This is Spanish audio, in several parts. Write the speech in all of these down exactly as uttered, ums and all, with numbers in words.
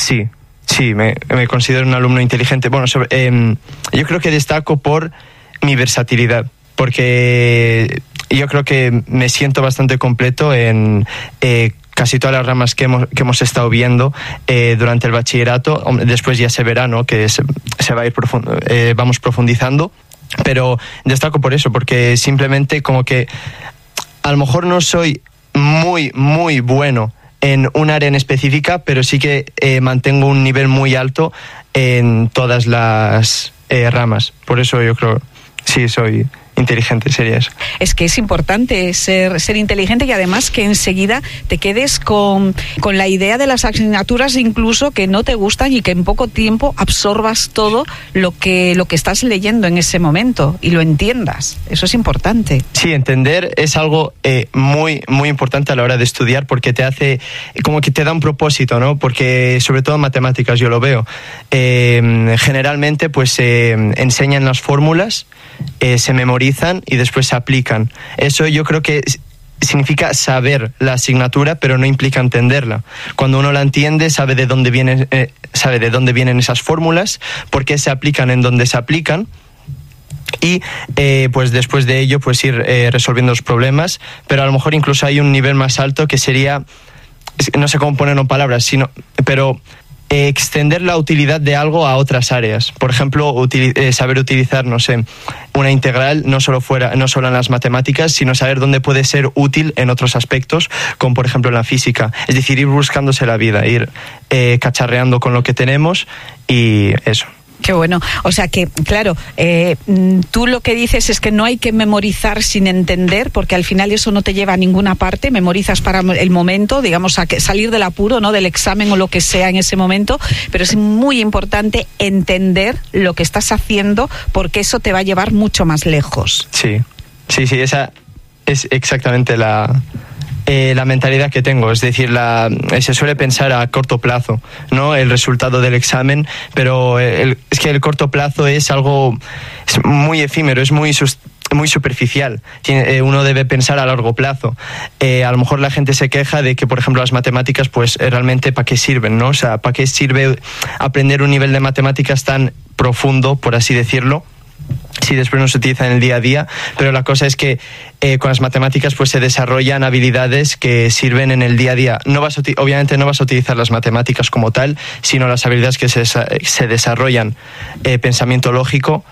Sí, sí, me, me considero un alumno inteligente. Bueno, sobre, eh, yo creo que destaco por mi versatilidad, porque yo creo que me siento bastante completo en eh, casi todas las ramas que hemos, que hemos estado viendo eh, durante el bachillerato. Después ya se verá, ¿no?, que se, se va a ir profund- eh, vamos profundizando, pero destaco por eso, porque simplemente como que a lo mejor no soy muy, muy bueno en un área en específica, pero sí que eh, mantengo un nivel muy alto en todas las eh, ramas. Por eso yo creo, sí, soy inteligente, sería eso. Es que es importante ser, ser inteligente, y además que enseguida te quedes con, con la idea de las asignaturas incluso que no te gustan, y que en poco tiempo absorbas todo lo que, lo que estás leyendo en ese momento y lo entiendas. Eso es importante. Sí, entender es algo eh, muy, muy importante a la hora de estudiar, porque te hace, como que te da un propósito, ¿no? Porque sobre todo en matemáticas yo lo veo. Eh, generalmente pues se eh, enseñan las fórmulas, eh, se memorizan y después se aplican. Eso yo creo que significa saber la asignatura, pero no implica entenderla. Cuando uno la entiende, sabe de dónde vienen, eh, sabe de dónde vienen esas fórmulas, por qué se aplican en donde se aplican, y eh, pues después de ello pues ir eh, resolviendo los problemas. Pero a lo mejor incluso hay un nivel más alto que sería, no sé cómo ponerlo en palabras, sino, pero eh, extender la utilidad de algo a otras áreas. Por ejemplo, util, eh, saber utilizar, no sé, una integral no solo fuera, no solo en las matemáticas, sino saber dónde puede ser útil en otros aspectos, como por ejemplo en la física. Es decir, ir buscándose la vida, ir eh, cacharreando con lo que tenemos, y eso. Qué bueno. O sea que, claro, eh, tú lo que dices es que no hay que memorizar sin entender, porque al final eso no te lleva a ninguna parte. Memorizas para el momento, digamos, a que salir del apuro, ¿no?, del examen o lo que sea en ese momento, pero es muy importante entender lo que estás haciendo, porque eso te va a llevar mucho más lejos. Sí, sí, sí, esa es exactamente la... Eh, la mentalidad que tengo. Es decir, la, se suele pensar a corto plazo, ¿no?, el resultado del examen, pero el, es que el corto plazo es algo es muy efímero, es muy muy superficial. Tiene, eh, uno debe pensar a largo plazo. Eh, a lo mejor la gente se queja de que, por ejemplo, las matemáticas, pues realmente ¿para qué sirven, no? O sea, ¿para qué sirve aprender un nivel de matemáticas tan profundo, por así decirlo, si después no se utiliza en el día a día? Pero la cosa es que eh, con las matemáticas pues se desarrollan habilidades que sirven en el día a día. No vas a, obviamente no vas a utilizar las matemáticas como tal, sino las habilidades que se, se desarrollan. Eh, pensamiento lógico,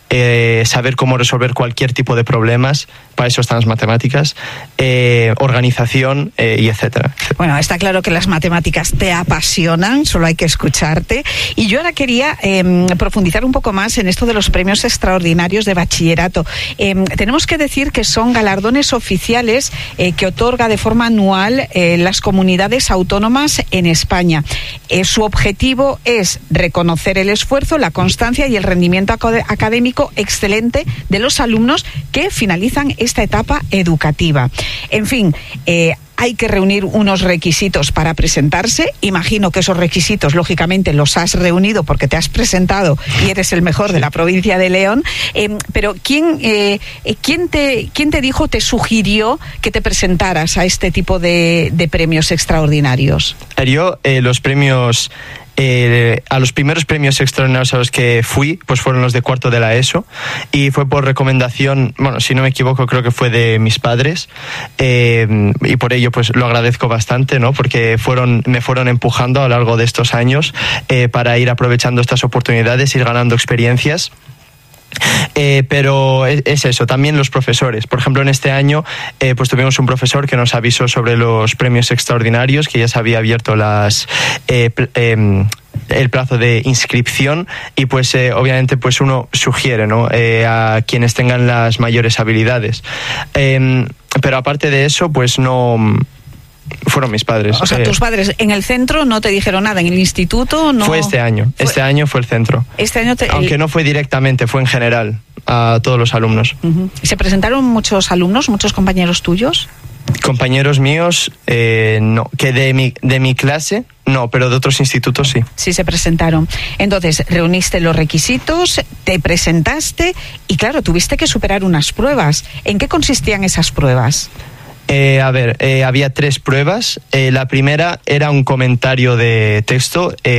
eh, saber cómo resolver cualquier tipo de problemas, para eso están las matemáticas, eh, organización eh, y etcétera. Bueno, está claro que las matemáticas te apasionan, solo hay que escucharte. Y yo ahora quería eh, profundizar un poco más en esto de los premios extraordinarios de bachillerato. Eh, tenemos que decir que son galardones oficiales eh, que otorga de forma anual eh, las comunidades autónomas en España. Eh, su objetivo es reconocer el esfuerzo, la constancia y el rendimiento acad- académico excelente de los alumnos que finalizan esta etapa educativa. En fin, eh, hay que reunir unos requisitos para presentarse. Imagino que esos requisitos, lógicamente, los has reunido porque te has presentado y eres el mejor de la provincia de León. Eh, pero ¿quién, eh, ¿quién, te, ¿quién te dijo, te sugirió que te presentaras a este tipo de, de premios extraordinarios? Yo, eh, los premios... Eh, a los primeros premios extraordinarios a los que fui, pues fueron los de cuarto de la ESO, y fue por recomendación, bueno, si no me equivoco, creo que fue de mis padres, eh, y por ello pues lo agradezco bastante, ¿no?, porque fueron, me fueron empujando a lo largo de estos años eh, para ir aprovechando estas oportunidades, ir ganando experiencias. Eh, pero es, es eso, también los profesores. Por ejemplo, en este año eh, pues tuvimos un profesor que nos avisó sobre los premios extraordinarios, que ya se había abierto las eh, eh, el plazo de inscripción, y pues eh, obviamente pues uno sugiere, ¿no?, eh, a quienes tengan las mayores habilidades. Eh, pero aparte de eso, pues no... Fueron mis padres. O sea, eh, tus padres en el centro no te dijeron nada, en el instituto no... Fue este año, fue... este año fue el centro. Este año te... Aunque no fue directamente, fue en general a todos los alumnos. Uh-huh. ¿Se presentaron muchos alumnos, muchos compañeros tuyos? Compañeros míos, eh, no. Que de mi, de mi clase, no, pero de otros institutos sí. Sí, se presentaron. Entonces, reuniste los requisitos, te presentaste y, claro, tuviste que superar unas pruebas. ¿En qué consistían esas pruebas? Eh, a ver, eh, había tres pruebas. Eh, la primera era un comentario de texto. Eh,